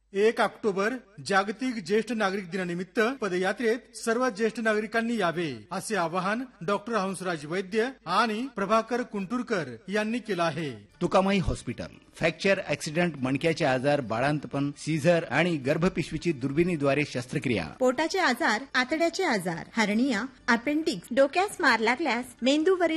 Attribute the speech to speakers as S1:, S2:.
S1: 1 October जागतिक ज्येष्ठ नागरिक दिनानिमित्त पदयात्रेत सर्व ज्येष्ठ नागरिकांनी यावे असे आवाहन डॉक्टर हंसराज वैद्य आणि प्रभाकर कुंटुरकर यांनी केलं आहे.
S2: तुकामाई हॉस्पिटल. फ्रॅक्चर, ऍक्सिडेंट, मणक्याचे आजार, बाळांतपण, सीझर आणि गर्भपिशवीची दुर्बिणीद्वारे शस्त्रक्रिया.
S3: पोटाचे आजार, आतड्याचे आजार, हर्निया, अपेंडिक्स, डोक्यास मार लागल्यास, मेंदूवरील